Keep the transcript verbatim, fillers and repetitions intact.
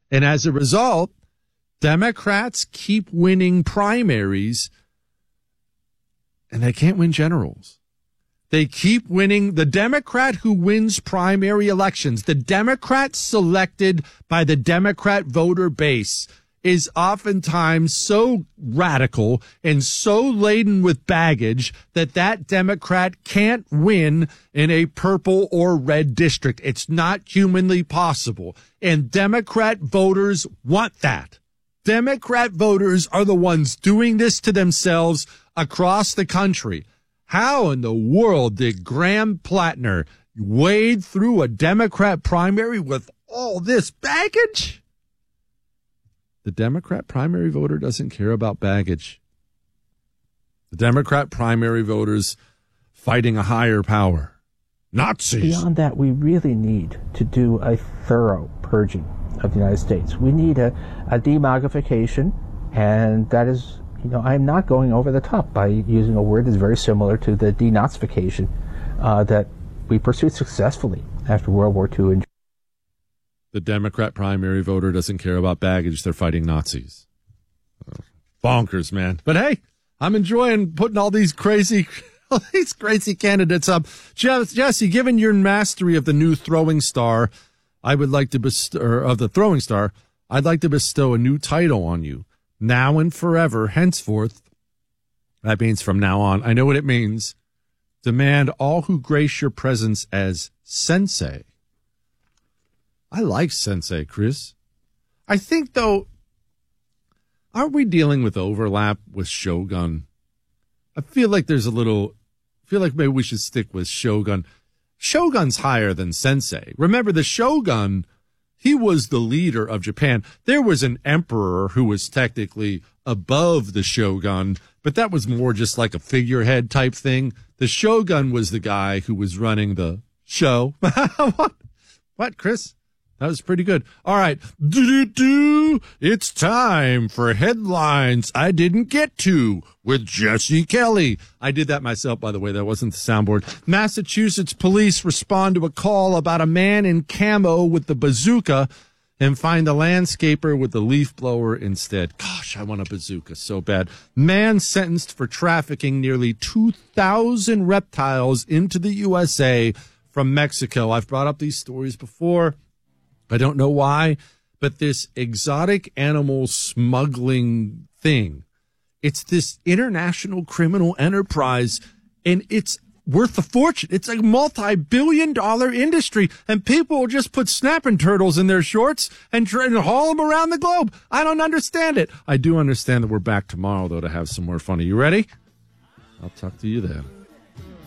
And as a result, Democrats keep winning primaries, and they can't win generals. They keep winning. The Democrat who wins primary elections, the Democrat selected by the Democrat voter base, is oftentimes so radical and so laden with baggage that that Democrat can't win in a purple or red district. It's not humanly possible. And Democrat voters want that. Democrat voters are the ones doing this to themselves across the country. How in the world did Graham Plattner wade through a Democrat primary with all this baggage? The Democrat primary voter doesn't care about baggage. The Democrat primary voters fighting a higher power. Nazis. Beyond that, we really need to do a thorough purging of the United States. We need a, a demogification, and that is, you know, I'm not going over the top by using a word that's very similar to the denazification uh, that we pursued successfully after World War Two. And the Democrat primary voter doesn't care about baggage. They're fighting Nazis. Oh, bonkers, man. But hey, I'm enjoying putting all these crazy, all these crazy candidates up. Jesse, given your mastery of the new throwing star, I would like to bestow, or of the throwing star, I'd like to bestow a new title on you. Now and forever, henceforth. That means from now on. I know what it means. Demand all who grace your presence as sensei. I like sensei, Chris. I think, though, aren't we dealing with overlap with Shogun? I feel like there's a little, I feel like maybe we should stick with Shogun. Shogun's higher than sensei. Remember, the Shogun, he was the leader of Japan. There was an emperor who was technically above the Shogun, but that was more just like a figurehead type thing. The Shogun was the guy who was running the show. What? What, Chris? That was pretty good. All right. Do-do-do. It's time for headlines I didn't get to with Jesse Kelly. I did that myself, by the way. That wasn't the soundboard. Massachusetts police respond to a call about a man in camo with the bazooka and find a landscaper with the leaf blower instead. Gosh, I want a bazooka so bad. Man sentenced for trafficking nearly two thousand reptiles into the U S A from Mexico. I've brought up these stories before. I don't know why, but this exotic animal smuggling thing, it's this international criminal enterprise, and it's worth a fortune. It's a multi-billion dollar industry, and people will just put snapping turtles in their shorts and try and haul them around the globe. I don't understand it. I do understand that we're back tomorrow, though, to have some more fun. Are you ready? I'll talk to you then.